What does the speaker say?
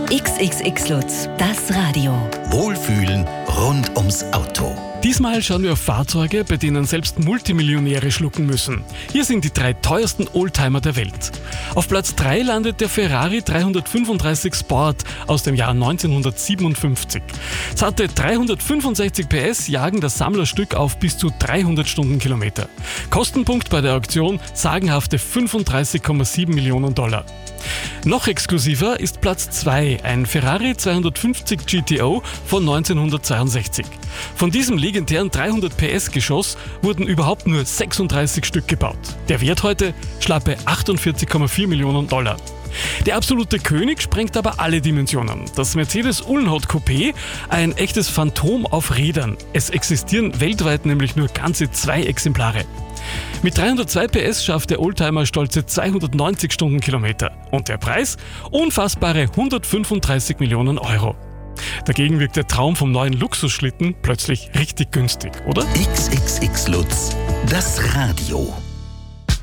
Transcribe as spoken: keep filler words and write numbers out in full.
X X X Lutz, das Radio. Wohlfühlen rund ums Auto. Diesmal schauen wir auf Fahrzeuge, bei denen selbst Multimillionäre schlucken müssen. Hier sind die drei teuersten Oldtimer der Welt. Auf Platz drei landet der Ferrari dreihundertfünfunddreißig Sport aus dem Jahr neunzehnhundertsiebenundfünfzig. Zarte dreihundertfünfundsechzig P S jagen das Sammlerstück auf bis zu dreihundert Stundenkilometer. Kostenpunkt bei der Auktion sagenhafte fünfunddreißig Komma sieben Millionen Dollar. Noch exklusiver ist Platz zwei, ein Ferrari zweihundertfünfzig G T O von neunzehnhundertzweiundsechzig. Von diesem legendären dreihundert P S Geschoss wurden überhaupt nur sechsunddreißig Stück gebaut. Der Wert heute schlappe achtundvierzig Komma vier Millionen Dollar. Der absolute König sprengt aber alle Dimensionen. Das Mercedes Uhlenhaut Coupé, ein echtes Phantom auf Rädern. Es existieren weltweit nämlich nur ganze zwei Exemplare. Mit dreihundertzwei P S schafft der Oldtimer stolze zweihundertneunzig Stundenkilometer. Und der Preis? Unfassbare hundertfünfunddreißig Millionen Euro. Dagegen wirkt der Traum vom neuen Luxusschlitten plötzlich richtig günstig, oder? X X X Lutz, das Radio.